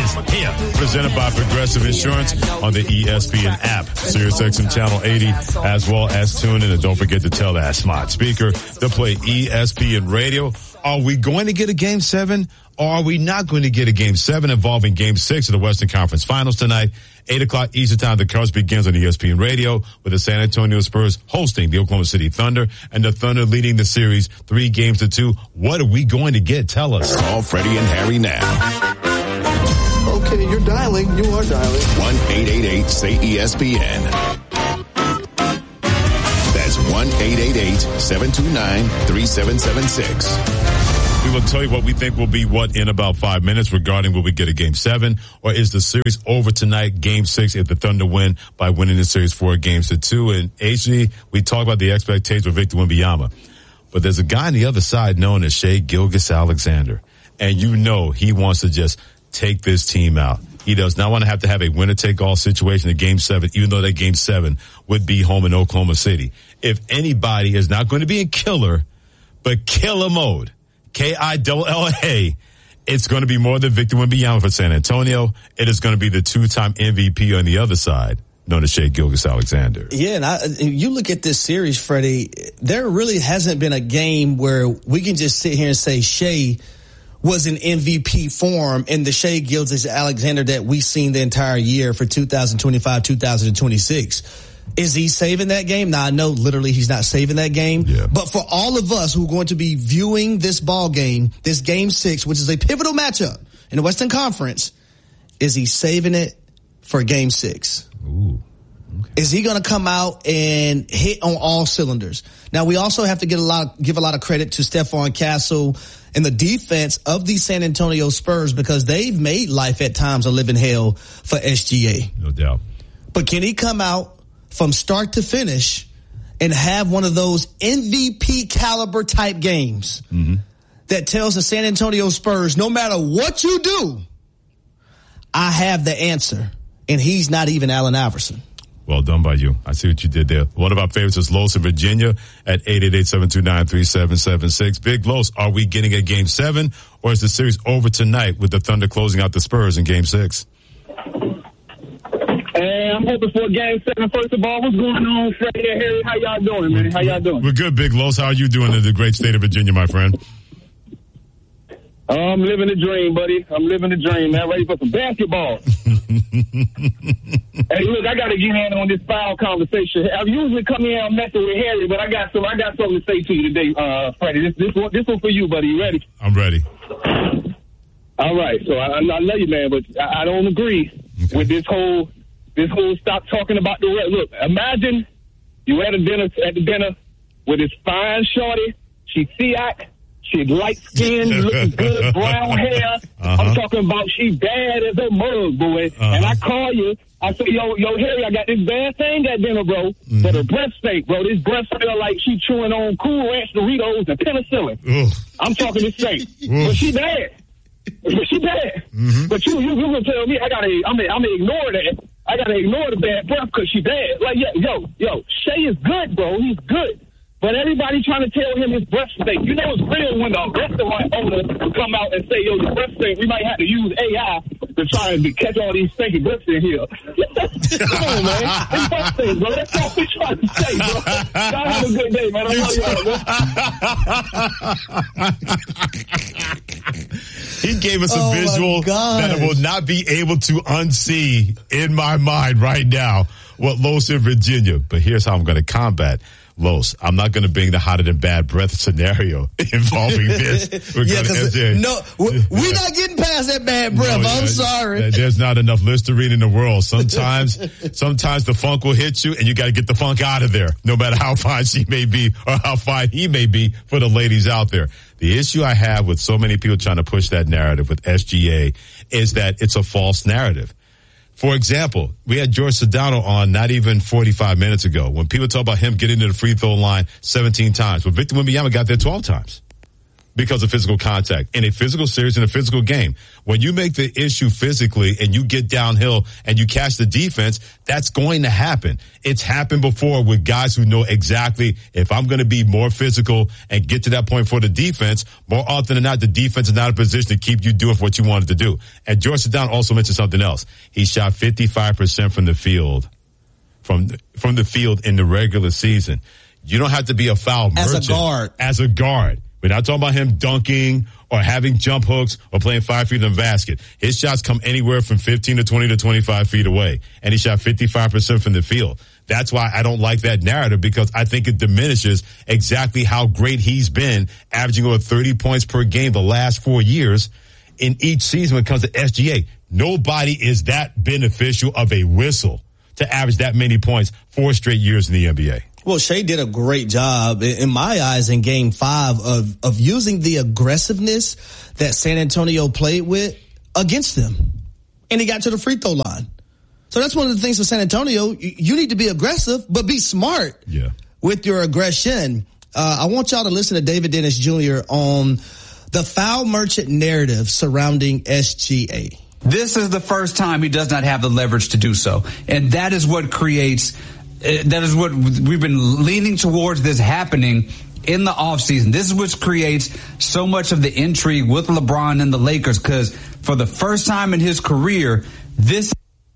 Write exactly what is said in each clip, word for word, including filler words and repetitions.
is here, presented by Progressive Insurance on the E S P N app, SiriusXM Channel eighty, as well as tune in. And don't forget to tell that smart speaker to play E S P N Radio. Are we going to get a game seven, or are we not going to get a game seven involving game six of the Western Conference Finals tonight? Eight o'clock Eastern Time, the coverage begins on E S P N Radio with the San Antonio Spurs hosting the Oklahoma City Thunder, and the Thunder leading the series three games to two. What are we going to get? Tell us. Call Freddie and Harry now. Okay, you're dialing. You are dialing. one eight eight eight say E S P N. That's one eight eight eight seven two nine three seven seven six. We will tell you what we think will be what in about five minutes regarding will we get a game seven, or is the series over tonight, game six, if the Thunder win by winning the series four games to two. And H G, we talk about the expectations of Victor Wembanyama, but there's a guy on the other side known as Shai Gilgeous-Alexander, and you know he wants to just take this team out. He does not want to have to have a winner-take-all situation in game seven, even though that game seven would be home in Oklahoma City. If anybody is not going to be in killer, but killer mode, K I L L A, it's going to be more than Victor Wembanyama for San Antonio. It is going to be the two-time M V P on the other side, known as Shai Gilgeous-Alexander. Yeah, and I, you look at this series, Freddie, there really hasn't been a game where we can just sit here and say Shai was in M V P form in the Shai Gilgeous-Alexander that we've seen the entire year for two thousand twenty-five, two thousand twenty-six. Is he saving that game? Now, I know literally he's not saving that game. Yeah. But for all of us who are going to be viewing this ball game, this game six, which is a pivotal matchup in the Western Conference, is he saving it for game six? Ooh. Okay. Is he going to come out and hit on all cylinders? Now, we also have to get a lot, give a lot of credit to Stephon Castle and the defense of the San Antonio Spurs, because they've made life at times a living hell for S G A. No doubt. But can he come out from start to finish and have one of those M V P caliber type games mm-hmm. that tells the San Antonio Spurs, no matter what you do, I have the answer, and he's not even Allen Iverson? Well done by you. I see what you did there. One of our favorites is Los in Virginia at eight eight eight seven two nine three seven seven six. Big Los, are we getting a game seven, or is the series over tonight with the Thunder closing out the Spurs in game six? Hey, I'm hoping for a game seven. First of all, what's going on, Freddie and Harry? How y'all doing, man? How y'all doing? We're good, Big Los. How are you doing in the great state of Virginia, my friend? I'm living the dream, buddy. I'm living the dream, man. Ready for some basketball. Hey, look, I got to get in on this foul conversation. I usually come in and messing with Harry, but I got some. I got something to say to you today, uh, Freddie. This, this one, this one for you, buddy. You ready? I'm ready. All right. So I, I love you, man, but I, I don't agree okay. with this whole. This whole stop talking about the red. Look, imagine you at a dinner at the dinner with this fine shorty. She Fiat, she light skinned, looking good, brown hair. Uh-huh. I'm talking about she bad as a mug, boy. Uh-huh. And I call you. I say, yo, yo, Harry, I got this bad thing at dinner, bro. Mm-hmm. But her breath stink, bro. This breath feel like she chewing on Cool Ranch Doritos and penicillin. Ugh. I'm talking this stink, but she bad. But she bad. Mm-hmm. But you, you, you gonna tell me I gotta, I'm gonna, I'm gonna ignore that. I gotta ignore the bad breath because she bad. Like, yeah, yo, yo, Shai is good, bro. He's good. But everybody trying to tell him his breath stink. You know it's real when the restaurant owner come out and say, yo, your breath stink. We might have to use A I to try and catch all these stinky breaths in here. Come on, man. His breath stink, bro. That's all we trying to say, bro. Y'all have a good day, man. I love y'all, bro. He gave us a oh visual that I will not be able to unsee in my mind right now what Los in Virginia. But here's how I'm going to combat Los. I'm not going to bring the hotter than bad breath scenario involving this. We're yeah, gonna, uh, no, we're, we're not getting past that bad breath. No, I'm yeah, sorry. There's not enough Listerine in the world. Sometimes, sometimes the funk will hit you, and you got to get the funk out of there, no matter how fine she may be or how fine he may be for the ladies out there. The issue I have with so many people trying to push that narrative with S G A is that it's a false narrative. For example, we had George Sedano on not even forty-five minutes ago when people talk about him getting to the free throw line seventeen times. Well, Victor Wembanyama got there twelve times. because of physical contact in a physical series, in a physical game. When you make the issue physically and you get downhill and you catch the defense, that's going to happen. It's happened before with guys who know exactly if I'm going to be more physical and get to that point for the defense, more often than not, the defense is not in a position to keep you doing what you wanted to do. And George Sedano also mentioned something else. He shot fifty-five percent from the field, from the, from the field in the regular season. You don't have to be a foul as merchant. a guard. As a guard. We're not talking about him dunking or having jump hooks or playing five feet in the basket. His shots come anywhere from fifteen to twenty to twenty-five feet away. And he shot fifty-five percent from the field. That's why I don't like that narrative, because I think it diminishes exactly how great he's been, averaging over thirty points per game the last four years in each season when it comes to S G A. Nobody is that beneficial of a whistle to average that many points four straight years in the N B A. Well, Shai did a great job, in my eyes, in game five of, of using the aggressiveness that San Antonio played with against them. And he got to the free throw line. So that's one of the things for San Antonio. You need to be aggressive, but be smart yeah. with your aggression. Uh, I want y'all to listen to David Dennis Junior on the foul merchant narrative surrounding S G A. This is the first time he does not have the leverage to do so. And that is what creates... Uh, that is what we've been leaning towards, this happening in the offseason. This is what creates so much of the intrigue with LeBron and the Lakers, because for the first time in his career, this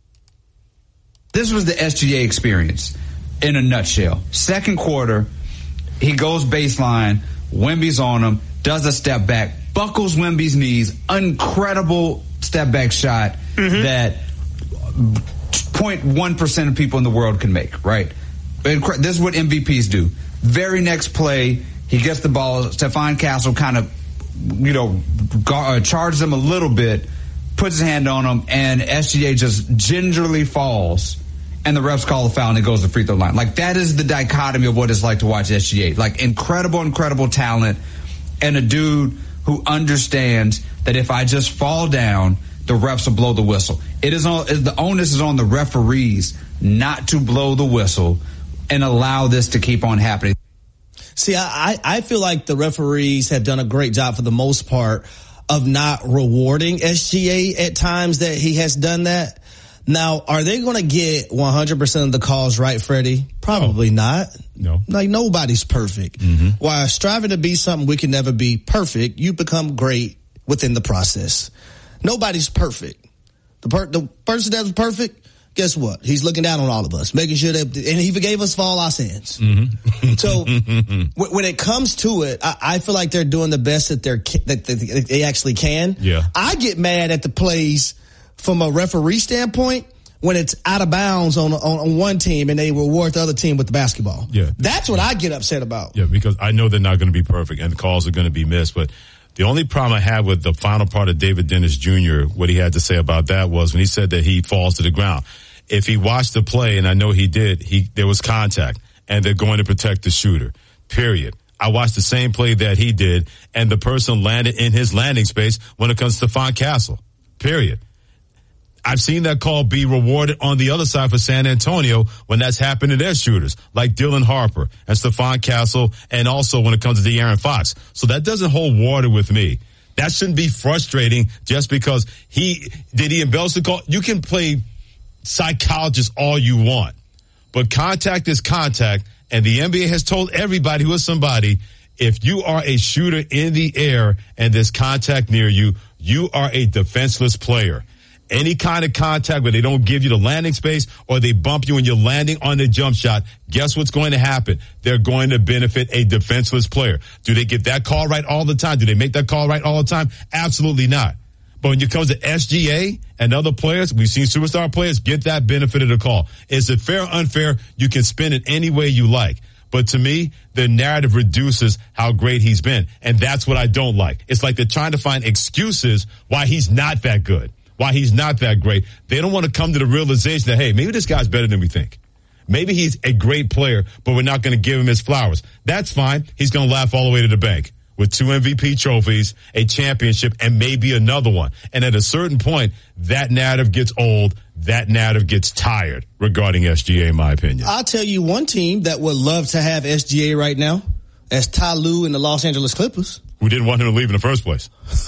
this was the S G A experience in a nutshell. Second quarter, he goes baseline, Wemby's on him, does a step back, buckles Wemby's knees, incredible step back shot mm-hmm. that zero point one percent of people in the world can make, right? This is what M V Ps do. Very next play, he gets the ball. Stephon Castle kind of, you know, uh, charges him a little bit, puts his hand on him, and S G A just gingerly falls, and the refs call a foul, and it goes to the free throw line. Like, that is the dichotomy of what it's like to watch S G A. Like, incredible, incredible talent, and a dude who understands that if I just fall down, the refs will blow the whistle. It is on, the onus is on the referees not to blow the whistle and allow this to keep on happening. See, I, I feel like the referees have done a great job for the most part of not rewarding S G A at times that he has done that. Now, are they going to get one hundred percent of the calls right, Freddie? Probably no. not. No. Like, nobody's perfect. Mm-hmm. While striving to be something we can never be perfect, you become great within the process. Nobody's perfect. The, per- the person that's perfect, guess what? He's looking down on all of us, making sure that, and he forgave us for all our sins. Mm-hmm. So w- when it comes to it, I, I feel like they're doing the best that they're that they, they actually can. Yeah. I get mad at the plays from a referee standpoint when it's out of bounds on, on on one team and they reward the other team with the basketball. Yeah. That's what I get upset about. Yeah, because I know they're not going to be perfect and the calls are going to be missed, but the only problem I had with the final part of David Dennis Junior, what he had to say about that was when he said that he falls to the ground. If he watched the play, and I know he did, he there was contact, and they're going to protect the shooter, period. I watched the same play that he did, and the person landed in his landing space when it comes to Stephon Castle, period. I've seen that call be rewarded on the other side for San Antonio when that's happened to their shooters, like Dylan Harper and Stephon Castle, and also when it comes to De'Aaron Fox. So that doesn't hold water with me. That shouldn't be frustrating just because he, did he embellish the call? You can play psychologist all you want, but contact is contact, and the N B A has told everybody who is somebody, if you are a shooter in the air and there's contact near you, you are a defenseless player. Any kind of contact where they don't give you the landing space or they bump you when you're landing on the jump shot, guess what's going to happen? They're going to benefit a defenseless player. Do they get that call right all the time? Do they make that call right all the time? Absolutely not. But when it comes to S G A and other players, we've seen superstar players get that benefit of the call. Is it fair or unfair? You can spin it any way you like. But to me, the narrative reduces how great he's been. And that's what I don't like. It's like they're trying to find excuses why he's not that good. Why he's not that great. They don't want to come to the realization that, hey, maybe this guy's better than we think. Maybe he's a great player, but we're not going to give him his flowers. That's fine. He's going to laugh all the way to the bank with two M V P trophies, a championship, and maybe another one. And at a certain point, that narrative gets old. That narrative gets tired regarding S G A, in my opinion. I'll tell you one team that would love to have S G A right now. That's Ty Lue and the Los Angeles Clippers. who didn't want him to leave in the first place.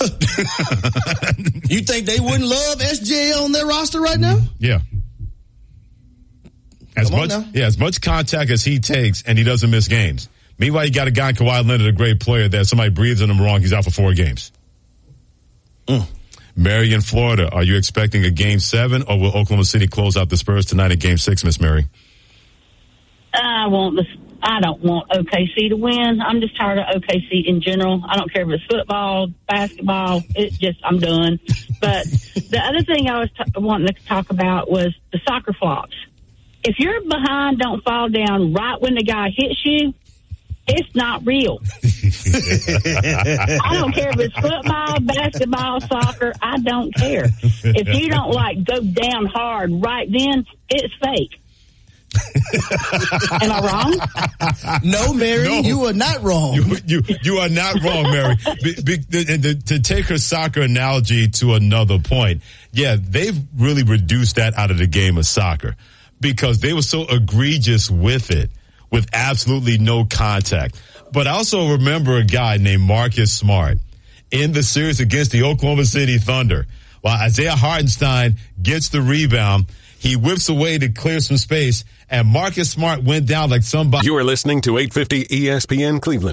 You think they wouldn't love S J on their roster right now? Yeah. As much, yeah, as much contact as he takes, and he doesn't miss games. Meanwhile, you got a guy, Kawhi Leonard, a great player, that somebody breathes on him wrong, he's out for four games. Mm. Mary in Florida, are you expecting a game seven, or will Oklahoma City close out the Spurs tonight in game six, Miss Mary? I want the. I don't want O K C to win. I'm just tired of O K C in general. I don't care if it's football, basketball. It's just, I'm done. But the other thing I was t- wanting to talk about was the soccer flops. If you're behind, don't fall down right when the guy hits you. It's not real. I don't care if it's football, basketball, soccer. I don't care. If you don't, like, go down hard right then, it's fake. Am I wrong? No, Mary, no. You are not wrong. You you, you are not wrong, Mary. Be, be, and to, to take her soccer analogy to another point, yeah, they've really reduced that out of the game of soccer because they were so egregious with it, with absolutely no contact. But I also remember a guy named Marcus Smart in the series against the Oklahoma City Thunder. While Isaiah Hartenstein gets the rebound, he whips away to clear some space, and Marcus Smart went down like somebody. You are listening to eight fifty E S P N Cleveland.